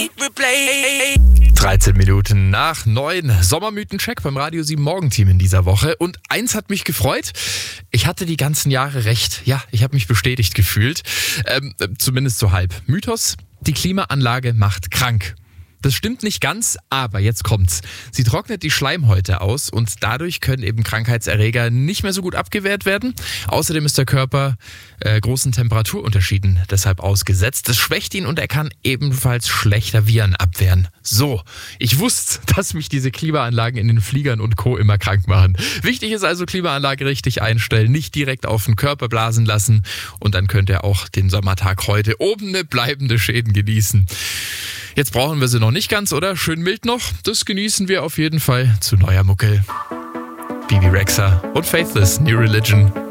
13 Minuten nach 9. Sommermythen-Check beim Radio 7 Morgenteam in dieser Woche. Und eins hat mich gefreut. Ich hatte die ganzen Jahre recht. Ja, ich habe mich bestätigt gefühlt. Zumindest so halb. Mythos: die Klimaanlage macht krank. Das stimmt nicht ganz, aber jetzt kommt's. Sie trocknet die Schleimhäute aus und dadurch können eben Krankheitserreger nicht mehr so gut abgewehrt werden. Außerdem ist der Körper großen Temperaturunterschieden deshalb ausgesetzt. Das schwächt ihn und er kann ebenfalls schlechter Viren abwehren. So, ich wusste, dass mich diese Klimaanlagen in den Fliegern und Co. immer krank machen. Wichtig ist also, Klimaanlage richtig einstellen, nicht direkt auf den Körper blasen lassen und dann könnt ihr auch den Sommertag heute ohne bleibende Schäden genießen. Jetzt brauchen wir sie noch nicht ganz, oder? Schön mild noch. Das genießen wir auf jeden Fall zu neuer Mucke. Bebe Rexha und Faithless, New Religion.